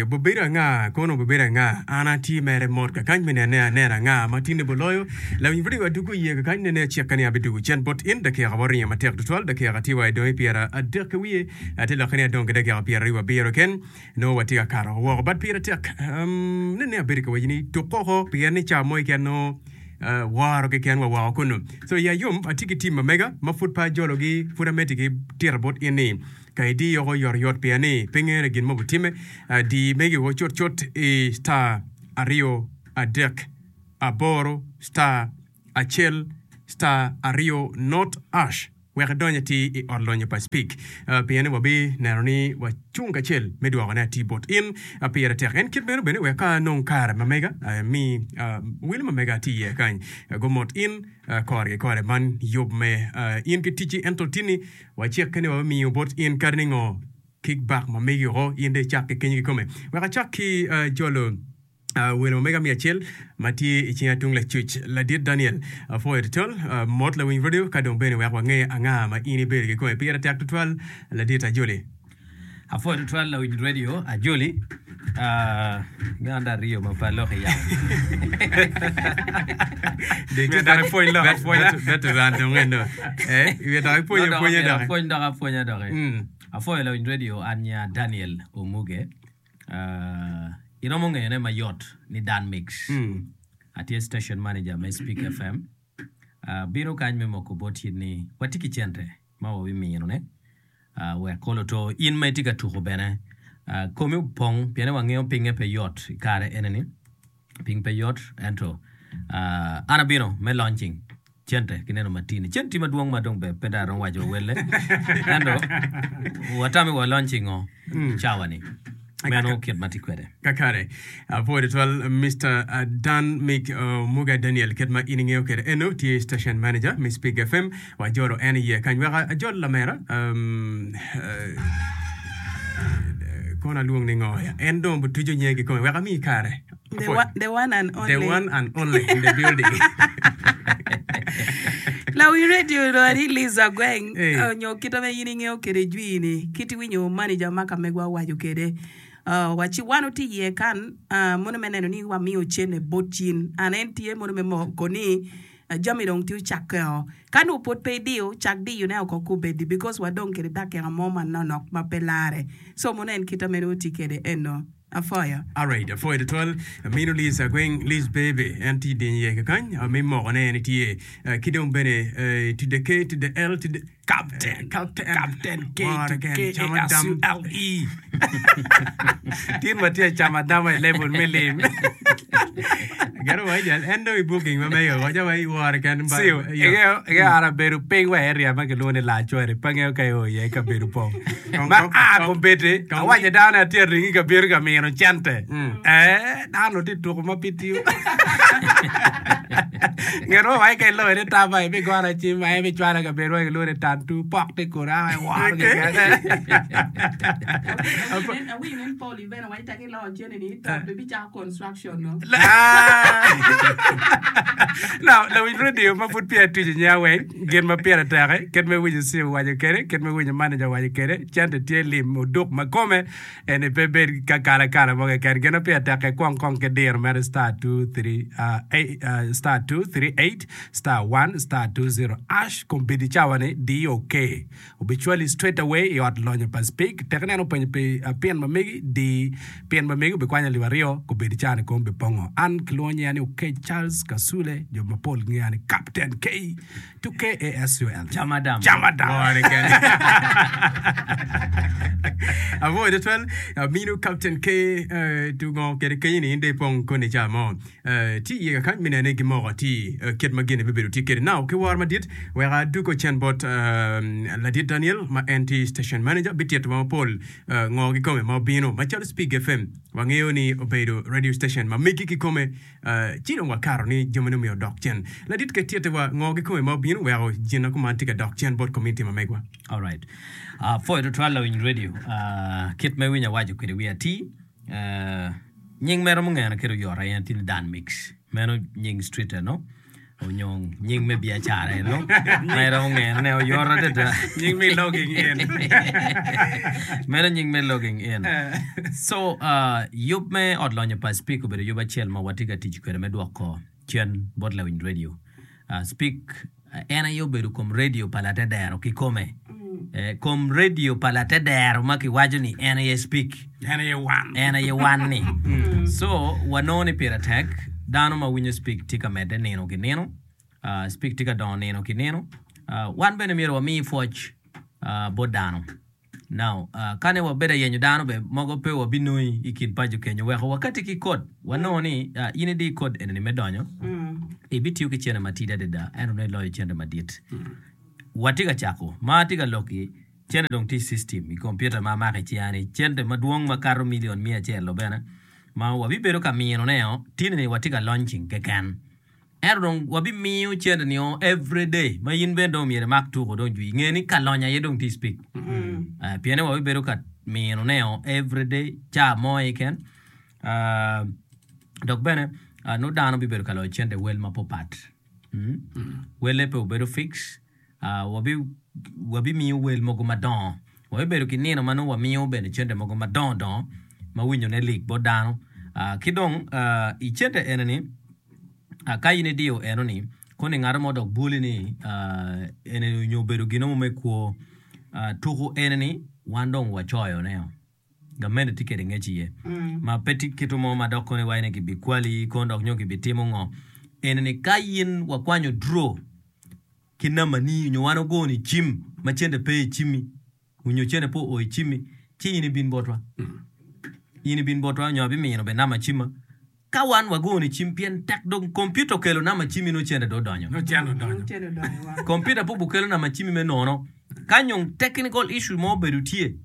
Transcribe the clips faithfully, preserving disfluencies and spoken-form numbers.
okay bobira nga kono bobira nga ana ti mere mor ka kan mene ne ne nga matine boloyo la vivri wa dugu ye kan ne che kan ya bidu chen bot in de ke gabori ya mater total de ke gati wa do piera ader ke wi ate la kan donc de ke piera wa biro ken no wati ka karo wo bat piera tek um ne ne berika wa ni to ko piera ni cha moy ken no Uh, waro ke ken wa wa kono so ya yum atiki team mega ma football jologi fundamental ki tirbot ini kai di yo yor yor piani pengere gin mo time uh, di megi wo chot chot e star ario adek aboro star achel star ario not ash we donya ti e orlonyo pa speak uh, piani wabi naroni wa chunga chel medwa na ti bot in a piera terren kit beno bene we ka non kar ma mega uh, mi uh, wil ma mega ti ye kan uh, go mot in uh, kore kore man yob me uh, in ke tiji entotini wa chek kene wa mi bot in karningo kickback ma megi ro in de chak ke kenyi kome we ka chak ki uh, jolo Uh, well, Omega Miachel, Mati Ichinatung La Chuch, La Dit Daniel, uh, for it all, uh, Mort La Wing Radio, Kadon Bene, Wange, Anga, Ma Ini Berry, Go, Pierre Attack to twelve, La Dit a Jolie. A for it twelve La Wing Radio, a Jolie, uh, Ganda Rio, Mapaloria. They get that point, love, better than the window. Eh, we had a point of point of point of a for La Wing Radio, Anya Daniel Omuge. Uh, Ino monga yene ma yacht ni Dan Mix. Mm. Ati station manager ma Speak F M. Uh, biro kanj me moko boti ni watiki chente ma wa wimi yeno ne. Uh, we kolo to in ma tika tuko bene. Uh, komi upong piene wangeo pinge pe yacht kare eneni. Ping pe yacht ento. Uh, ana biro me launching. Chente kineno matini. Chenti maduong madong be peda rong wajo wele. Endo watame wa launching o mm. Chawani. Mano kid matikwede. Kakare. Avoid it well, Mister Uh, Dan Mik uh, Muga Daniel Kedma iningeo kede eno T station manager Miss Big F M wa joro ene ye kanwa jol la mera um kona luong ningo ya endo butujo nyegi ko wa mi kare. The one, the one and only. The one and only in the building. La we radio lo ari Liza Gweng nyo kitome iningeo kede juini kiti winyo manager maka megwa wajo kede. Uh, wachi wano ti ye kan uh, mono meneno ni wa mi ochene botin anentie mono memo koni uh, jami dong tiu chakeo kan u pot pe dio chak di you know ko kubedi because wa don kede dake a moma nanok mapelare so mono en kita meno ti kede eno afoya alright afoya the twelve mino Lisa going Liz baby anti din ye kan a memo on en ti kidon bene to the K to the L to the Captain, Captain, Captain, K to K S U L E. Tin matia chamadama level milim. Garo wai jal endo I booking ma mayo waja wai war kan ba. Siu, ege ege ara beru peng wa area ma ke lone la chore pange ka yo ye ka beru pong. Ma a kompete, awaje down at tier ringi ka beru ka meno chante. Eh, dano ti to ma pitiu. Garo wai ka lo ene taba e be gora chi ma e be chwara ka beru ke lone tu pok te kora war ke and we in Paul even why take law journey to be ja construction no now la we radio ma put pia tu nya we gen ma pia tare ket me wi si wa je kere ket me wi manager wa je kere chante tie lim dok ma come ene bebe ka kara kara mo ke gen pia take kon kon ke der mer star two three uh eight uh, star two three eight star one star two zero ash kompedi chawane di okay obitually straight away you at launch pas speak teknano pen pe pen ma megi di pen ma megi be kwanya liwario ko be chane ko be pongo an klonya ni okay Charles Kasule jo mapol ngani Captain K to K A S U L Chamadam Chamadam avo de twelve mino Captain K to go get ke ni inde pong ko ni chamo ti ye kan minene ki mo ti ket magene be be ti ket now ke war ma dit we ga du ko chen bot la dit Daniel ma anti station manager bitiet ma Paul ngo ki come ma bino ma Charles Speak F M wa ngeo ni obedo radio station ma miki ki come chino wa karo ni jomeno mi dok chen la dit ke tiete wa ngo ki come ma bino we ga jina ko man tika dok chen bot committee ma megwa all right uh for the trial in radio uh kit me winya waju kire we ati uh nying mero mo ngana kiro yora yantin Dan Mix meno nying street no onyong nying me biachara no mera onge ne oyora de nying me logging in mera nying me logging in so uh yup me odlonyo pa speak obere yuba chel ma watiga tich kwere me dwoko chen bodla win radio uh, speak uh, ena yoberu kom radio palate dero kikome eh, kom radio palate dero maki wajoni ena ye speak ena ye wan ena ye wan ni so wanone piratek dano ma winyo speak tika mede neno ki neno uh, speak tika don neno ki neno uh, wan bene miro wa mi foch uh, bo dano now uh, kane wa beda yenyo dano be mogo pe wa binoi ikin paju kenyo weko wakati ki kod wanoni uh, ini di kod ene ni medonyo mm. ibiti yuki chene matida deda eno ne loyo chende madit mm. watiga chako matiga loki chene dong ti system i computer ma maki chiani chende maduong makaro milion mia chelo bena ma wabi bero ka mino neo tini ni watiga launching keken ero wabi miu chende nio every day ma yin bendo miere mak tuko don jui ngeni kalonya ye dong ti speak mm. uh, piene wabi bero ka mino neo every day cha mo iken uh, dok bene uh, no dano bi bero kalo chende wel ma popat mm? mm. wele pe ubero fix uh, wabi wabi miu wel mogo madon wabi bero ki nino manu wa miu bene chende mogo madon don ma winyo ne lik bo dano uh, kidong uh, i chende eneni uh, kayine dio enoni kone ngara mo dok buli ni uh, eneni nyo bero gino me kuo uh, tuko eneni wandong wachoyo neo gamende tikere ngechi ye mm. ma peti kitu mo madoko ne waine gibi kwali kondok nyo gibi timo ngo eneni kayin wakwanyo draw kinama ni nyo wano go ni chim machende pe chimi unyo chende po oi chimi chi ini bin botwa mm. ini bin botwa nyo abi mino be nama chima kawan wago ni chimpian tak dong computer kelo nama chimi no chende do donyo no chendo donyo computer po bukelo nama chimi me nono kanyong technical issue mo berutie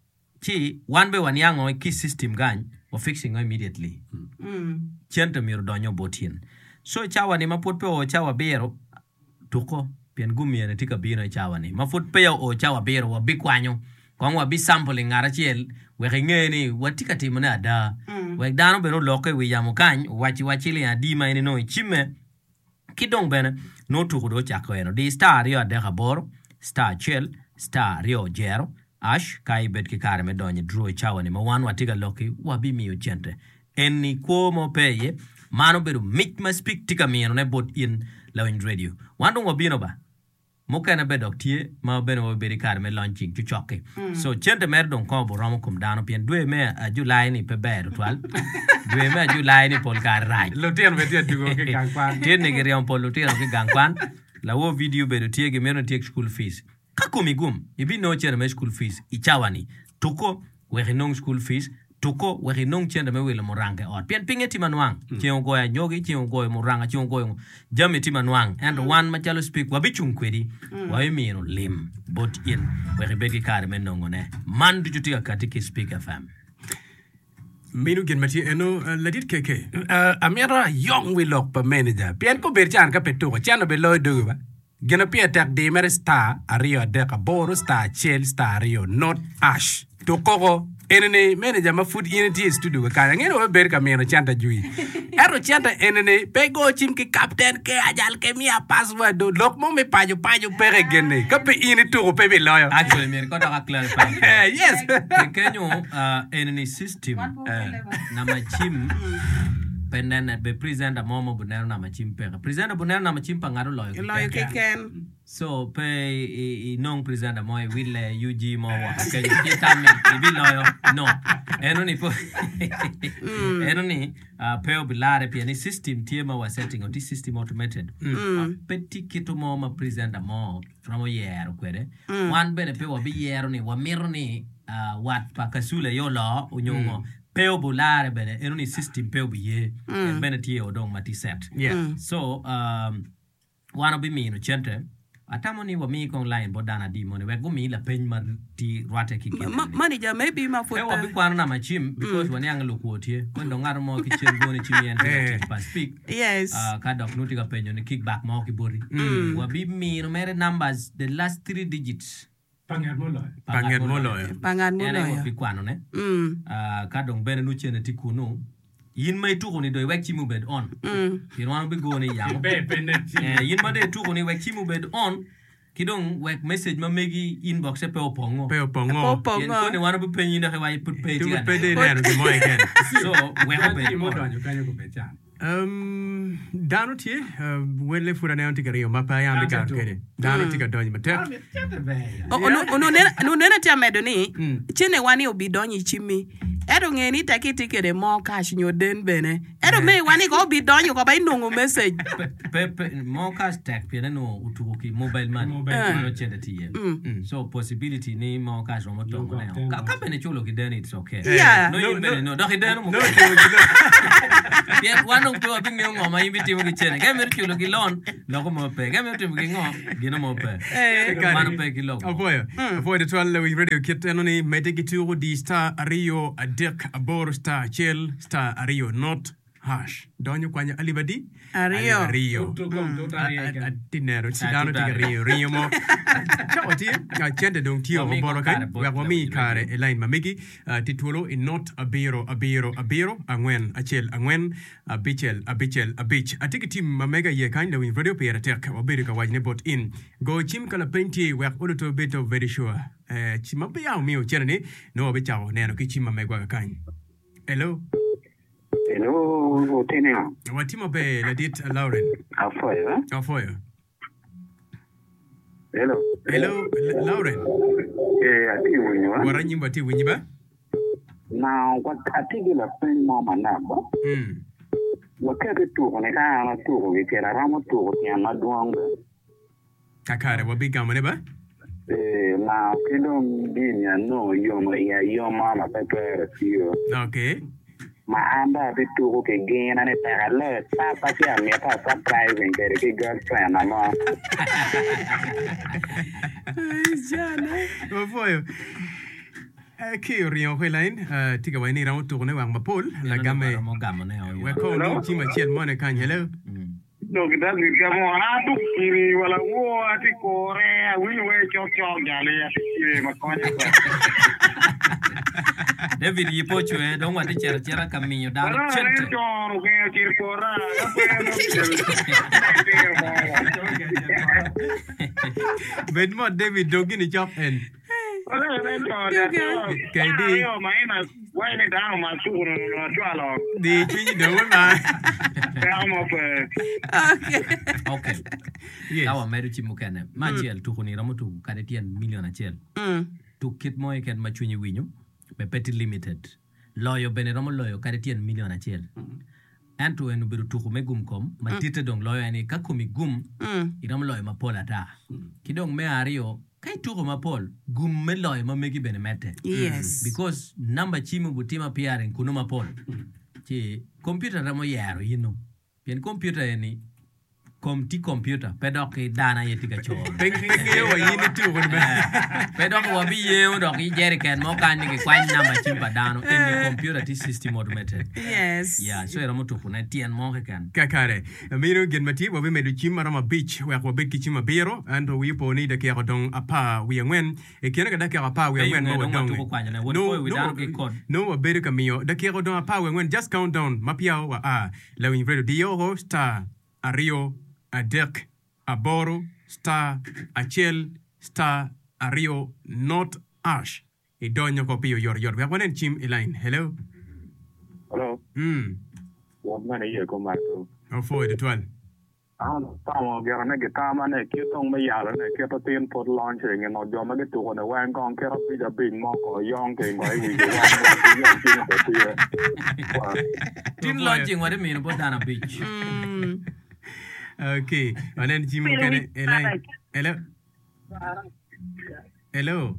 chi one by one yango ki system gan wa fixing immediately mm chente mir donyo botin so chawa ni mapot pe o chawa bero tuko pien gumi ne tika bino chawa ni mafut pe o chawa bero wa bikwanyo kon wa bi sampling ngara chiel we ngeni watika timna da mm. we dano beno loke we yamukan wachi wachili adima ni no chime kidong bene no tuko do chako eno di star yo de gabor star chel star yo jero ash kai bet ki kare me donye draw chawa ni ma wan watiga loki wabi miyo chente eni komo peye mano beru mit ma speak tika mieno ne bot in lawin radio wandong wabino ba moka na bedok tie ma beno wabiri kare me launching chuchoke mm. so chente mer don ko bo romo kum dano pien dwe me a July ni pe beru twal dwe me a July ni pol kar raj lotien betia dugo ke gangpan tien ne gerion pol lotien ke gangpan la wo video beru tie ge meno tie school fees kakumi gum ibi no chere me school fees ichawani tuko we renong school fees tuko we renong chende me wele morange or pien pingeti manwang mm. chien go ya nyogi chien go moranga chien go jame ti manwang and mm. one machalo speak wa bichung kwedi mm. wa yimino lim bot in we rebeki kare me nongone man du jutika katiki speak F M minu gen mati eno uh, ladit keke uh, amira young we lock pa manager pien ko ber chan ka peto ko chan be lo do ba gena pia tak de mer star ario de ka boro star chel star ario not ash to koko enene manager ma food unity studio ka ngeno ber ka meno chanta jui ero chanta enene pe go chim ki captain ke ajal ke mia password do lok mo me pajo pajo pere gene ka pe ini to pe be loyo actually mer ko da clarify yes kenyo uh, enene system uh, na ma chim penen be present a momo bunero na machim pe present bunero na machim pa ngaro loyo loyo keken so pe i non present a moy will ug mo wa ke ye tami bi loyo no eno ni po eno ni pe obilare pe ni system tiema wa setting on this system automated peti kito mo ma present a mo from yero kwede one be pe wa bi yero ni wa miro ni wat pa kasule yo lo unyongo peo bulare bene eno ni system peo biye mm. bene tie odong mati set yeah mm. so um wana bi mi no chente atamo ni wa mi ko online bodana di mo ne we go mi la pen ma ti rate ki ke manager maybe ma foot e wa bi kwano na machim because mm. wani ang lokuotie kwendo ngaro mo ki chen go ni chimi en pa speak yes uh, ka dok nuti ka penyo ni kickback mo ki bori mm. wa bi mi no mere numbers the last three digits pangan molo pangan molo pangan molo ya bi kwano ne mm uh, ka dong bene nu chene ti kuno yin mai tu ni do wek chimu bed on yin wan bi go ni yang eh yin ma de tu ni wek chimu bed on kidong wek message ma megi inbox e pe opongo pe opongo yin ko ni wan bi pe yin da wa put pe tu ti pe de ne ro mo again so we have it mo do anyo kanyo ko becha um dano tie wele fura ne antika rio mapa ya ambika kede dano tika donyi matek ono ono ne no ne tia medoni chene wani obi donyi chimi edo ngeni takiti kede mo cash nyoden bene edo me wani go obi donyi ko ba inongo message pe pe mo cash tag pe no utuki mobile money no chende tie so possibility ni mo cash mo to mo ne ka ka bene chulo kideni it's okay no yin bene no do kideni mo yeah one of two abing ngo ma invite mo kichene ga mer chulo ki loan no ko mo pe ga mer timo ki ngo gino mo pe mano pe ki lo apoyo apoyo de twelve we radio kit enoni medikituro di star rio adik abor star chel star rio not hash donyo kwanya alibadi Rio rio dinero chidano tiga rio rio mo chawati ka chende dong tio mo boro kan wa komi kare elain mamigi titulo in not abiro abiro abiro angwen achel angwen abichel abichel abich atiki tim mamega ye kan le win radio pera tek obiri ka wajne bot in go chim kala penti wa odo bit of very sure eh chimambe ya mi o chene ni no bichao neno ki chima megwa kan hello Hello, Teneo. Watimo be Ladit Lauren. Afoya. Afoya. Hello. Hello, Lauren. Eh, ati winyo. Waranyi bati winyi ba? Na wakati gila pen mama naba. Hmm. Wakati tu kone ka na tu ko wikera ramo tu ko tiya na duanga. Kakare wabiga mane ba? Eh, na kidong dinya no yoma ya yoma ma pepe siyo. Okay. Ma anda bitu ko ke gena ne ta le ta pa tia me ta surprising ke ke girlfriend na ma. Jana. Ofoyo. Ki rio helain tiga wani ramo tu ne wang mapol la game. mo gamo ne We ko no chima chel mone kan hello. No kita bisa mo atu kiri wala wo ati Korea win we chok chok jale ati kiri makanya. David yipochu eh don wati chera chera kaminyo dan chente Choro ke kiri Korea. Bedmo David dogini chop en. Kaidi. Yo maina wine down ma suru no twalo. Di twinyi do ma. Okay. okay Yes. awa meru chimukene machiel tu kuni ramo tu kare tien million achiel Mm. tu kit moy ken machunyi winyo be peti limited loyo bene ramo loyo kare tien million achiel antu enu biru tu kume gum kom matite dong loyo ani kakumi gum Mm. iramo loyo mapol ata kidong me ario kai tu ko mapol gum me loyo mamegi bene mete Yes. because number chimu butima piaren kuno mapol chi computer ramo yaro yino yen computer eni kom ti computer pedok i dana yetika chon Peng peng wa yini tu ko ba. pedok wa bi ye dok i jeriken mo kan ni kwan number chimpa dano eni computer ti system automated Yes. yeah so era moto kuna tien mo kan Kakare. Miro gen mati wa be medu chima rama beach wa ko be kichima biro ando wi po ni de ke dong apa wi ngwen e kena ka da ke apa wi ngwen mo dong. No wa be ka mio de ke dong apa wi ngwen just count down mapia wa a la wi vredo dio ho star ario adek aboro star achel star ario not ash e donyo ko pio yor yor wa wonen chim elaine hello. Hello. Hmm. Wo mana ye ko ma to. O foi de twelve. Ah, ta mo ga na ke ta ma ne ki tong me ya ne ke ta tin pot launch nge no jo ma ke tu ko ne wan kong ke ra bi da bin mo ko yong ke ngoi wi de wan yong tin ko ti. tin launching wa de mi no dana beach Mm. Okay, wanen chim kene elaine. Hello. Hello.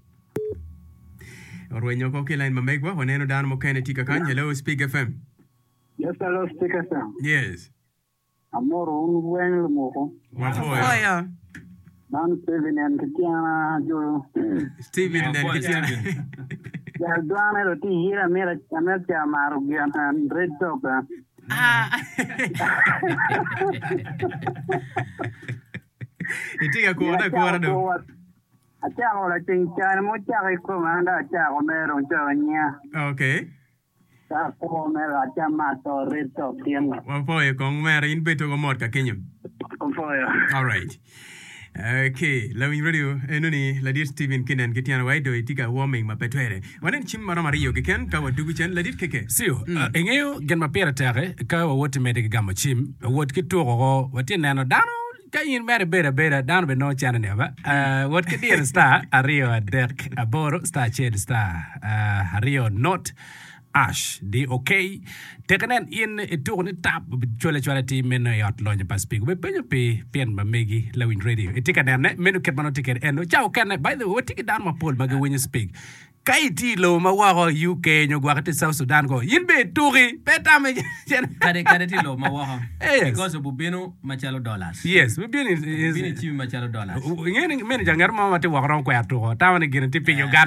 Orwenyo ko ke line mamegwa waneno dan mo kene tika kan hello speak F M. Yes, hello, speaker sir. Yes. Amoro un wen mo ko. Wa foi. Oh yeah. Nan Steven en ke tiana jo. Steven den boy, kitchen. Ya duane ro ti hira mera chamel cha maru gian an red top. Ah. Itika ko da ko do. Acha ora ting chan mo cha ko manda cha ko mero cha nya. Okay. ta ko me la chama to reto tien wa po e kong mere in beto go mod ka kenyum ko foya all right okay la win radio enoni la dir Steven Kinan kitiana wai do itika warming ma petwere wanen chim mara mario ken ka wadugu chen la dir keke sio engeo gen ma pera tare ka wote mede gamo chim wot ki to go wote nano dano kayin mere bera bera dano be no chana neba uh wot ki dir star ario dek aboro star ched star uh ario not ash di okay tekanen in itu ni tap chole chole ti men yot lonje pas pig be penyo pe pen ba megi lawin radio itikanen ne menu ket mano tiket eno chao ken by the way tiket dan ma pol maga when you speak kaiti lo ma wa U K nyo gwa kati South Sudan go yinbe turi peta me kade kade ti lo ma wa yes. Because bubino machalo dollars yes we been is bubino chi machalo dollars ngene men jangar ma mate wa ron ko ya to tawani gene ti pinyo